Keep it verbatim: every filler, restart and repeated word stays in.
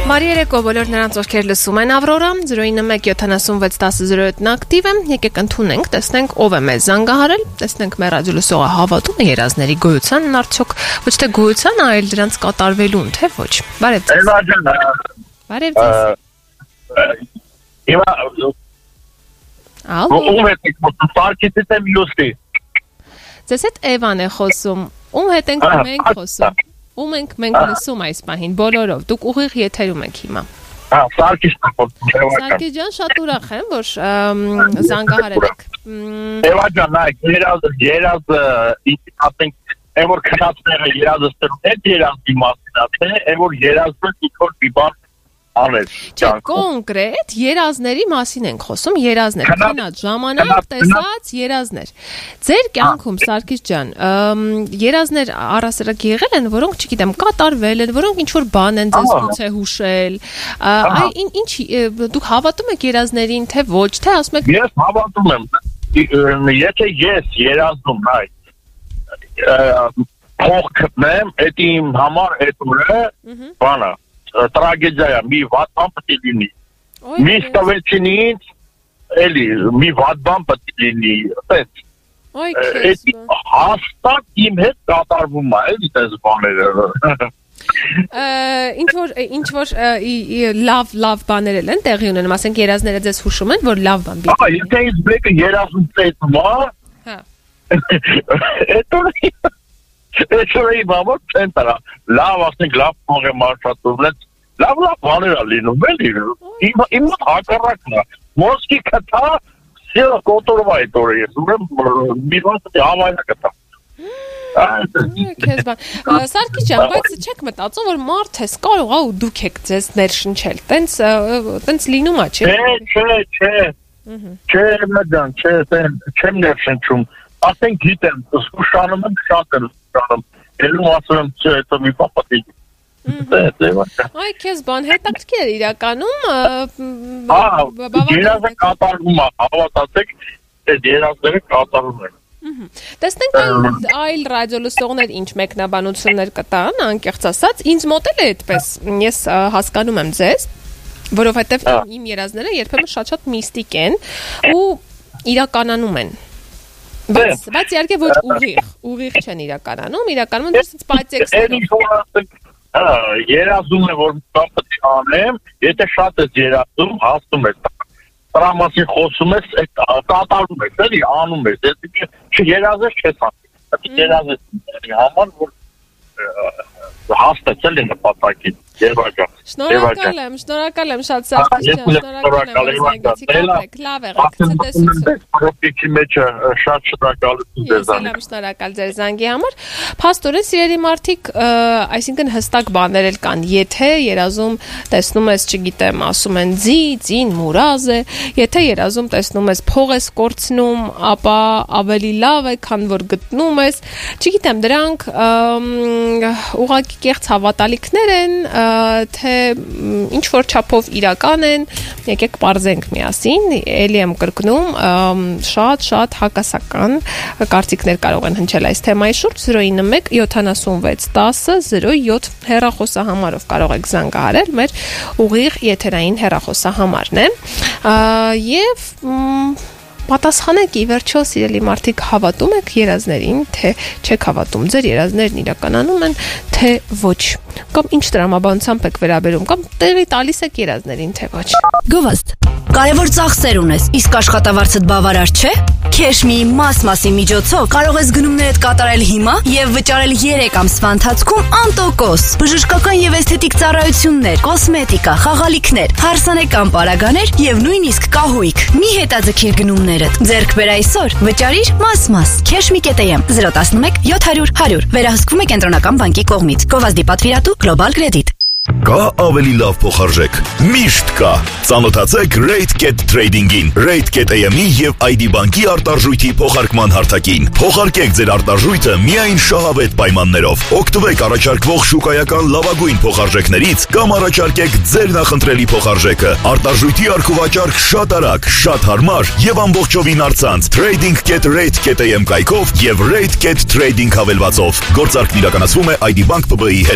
Բարի երեկո բոլոր նրանց, ովքեր լսում են Ավրորա, zero nine one seven seven six one zero zero seven ակտիվ է, եկեք ընդունենք, տեսնենք ով է մեզ զանգահարել, տեսնենք մեր ռադիոլսողը հավատում է երազների գոյությանն, արդյոք ոչ թե գոյության, այլ դրանց կատարվելուն, թե ոչ։ Բարև ձեզ։ Բարև ձեզ։ Հիմա Ալո։ Ո՞ւմ եք խոսում, եմ լուսի։ Ձեզ հետ Էվան է խոսում, ում հետ ենք մենք խոսում։ Ում ենք մենք լսում այս պահին, բոլորով, դուք ուղիղ եթերում եք հիմա։ Հա, Սարգիսն է խոսում։ Սարգիս ջան, շատ ուրախ եմ, որ զանգահարել եք։ Էվա ջան, նայեք, երազը, երազը, ասենք, այն որ քնածները երազը սրում է, երազի մասին է, այն որ երազը ինչ-որ մի բան անել։ Չէ, կոնկրետ երազների մասին ենք խոսում, երազներ, քնած ժամանակ տեսած երազներ։ Ձեր կյանքում, Սարգիս ջան, երազներ առասարակ եղել են, որոնք, չգիտեմ, կատարվել են, որոնք ինչ-որ բան են ձեզ գուցե հուշել։ Այ ինչ դուք հավատում եք երազներին, թե ոչ, թե ասում եք։ Ես հավատում եմ։ Եթե ես երազում հայ փող գտնեմ, դա իմ համար այդ օրը բանա տրագեդիա, մի վատ բան պետք է լինի։ Մի ստվեցին ինձ, էլի, մի վատ բան պետք է լինի, այդպես։ Ոյ քեզ։ Հաստատ իմ հետ կատարվում է, էլի դες բաները։ Ինչ որ ինչ որ լավ լավ բաներ են տեղի ունենում, ասենք երազները ձեզ հուշում են, որ լավ բան պիտի։ Ահա, եթե ինձ մեկը երազում ծեծում է, հա։ Էտո Էսօրի մամա ցենտրա լավ ասենք լավ փող է մարշատում լավ լավ բաներ է լինում էլի իմ իմ հակառակն է մոսկի կտա սիլ կոտորվա է դորի ուրեմն մի բան համայնա կտա Քեզ բան Սարգիս ջան, բայց չեք մտածում որ մարդ էս կարող է ու դուք եք ձեզ ներշնչել տենց տենց լինում է չէ Չէ չէ չէ Չէ մադան չէ չեմ ներշնչում ասենք գիտեմ զգուշանում եմ շատ եմ զգուշանում ելում ասում եմ չէ դա մի պապատի Այ քեզ բան հետաքրքիր է իրականում երազը կատարվում է հավատացեք այդ երազները կատարվում են Տեսնենք այլ ռադիոլսողներ ինչ մեկնաբանություններ կտան անկեղծ ասած ինձ մոտ էլ է այդպես ես հասկանում եմ ձեզ որովհետև իմ երազները երբեմն շատ-շատ միստիկ են ու իրականանում են Բայց բայց իհարկե ոչ ուղիղ, ուղիղ չեն իրականում, իրականում դրանց պայծեքսներով։ Հա, երազում եմ որ պետք է անեմ, եթե շատ ես երազում, հասնում ես։ Դրա մասին խոսում ես, կատարում ես, էլի անում ես, եթե չերազես չես անում։ Երազես համար որ հաստատել է նպատակին։ Շնորհակալ եմ, շնորհակալ եմ շատ Սարգիս ջան, շնորհակալ եմ զանգեցիք, լավ եղեք, ցտեսություն։ Ռոպիկի մեջ շատ շնորհակալություն ձեզ։ Ես շնորհակալ ձեր զանգի համար։ Փաստորեն սիրելի մարդիկ, այսինքն հստակ բաներ էլ կան, եթե երազում տեսնում ես, չգիտեմ, ասում են ձի, ձին մուրազ է, եթե երազում տեսնում ես փող ես կորցնում, ապա ավելի լավ է, քան որ գտնում ես։ Չգիտեմ, դրանք ուղղակի կեղծ հավատալիքներ են թե ինչ որ չափով իրական են, եկեք պարզենք միասին, էլի եմ կրկնում, շատ-շատ հակասական կարծիքներ կարող են հնչել այս թեմայի շուրջ zero nine one seven six one zero zero seven հեռախոսահամարով կարող եք զանգահարել, մեր ուղիղ եթերային հեռախոսահամարն է, և պատասխանեք ի վերջո սիրելի մարդիկ հավատում եք երազներին, թե չեք հավատում, ձեր երազներն իրականանում են, թե ոչ, կամ ինչ տրամաբանությամբ եք վերաբերում, կամ տեղի տալիս եք երազներին, թե ոչ։ Գովաստ, կարևոր ծախսեր ունես, իսկ աշխատավարձդ բավարար չէ։ Քեշմի մաս-մասի միջոցով կարող ես գնումներդ կատարել հիմա եւ վճարել երեք ամսվա ընթացքում անտոկոս։ Բժշկական եւ էսթետիկ ծառայություններ, կոսմետիկա, խաղալիքներ, հարսանեկան պարագաներ եւ նույնիսկ կահույք։ Մի հետաձգիր գնումներդ։ Ձեռք բեր այսօր, վճարիր մաս-մաս։ Քեշմի.am zero one one seven hundred one hundred վերահսկվում է կենտրոնական բանկի կողմից։ Գովազդի պատվիրատու Global Credit։ Կա ավելի լավ փոխարժեք։ Միշտ կա։ Ծանոթացեք RateGet Trading-ին, RateGet.am-ի եւ I D բանկի արտարժույթի փոխարկման հարթակին։ Փոխարկեք ձեր արտարժույթը միայն շահավետ պայմաններով։ Օգտվեք առաջարկվող շուկայական լավագույն փոխարժեքներից կամ առաջարկեք ձեր նախընտրելի փոխարժեքը։ Արտարժույթի առքուվաճառք շատ արագ, շատ հարմար եւ ամբողջովին առցանց Trading Get RateGet.am կայքով եւ RateGet Trading հավելվածով։ Գործարքն իրականացվում է I D Bank P B I-ի հետ։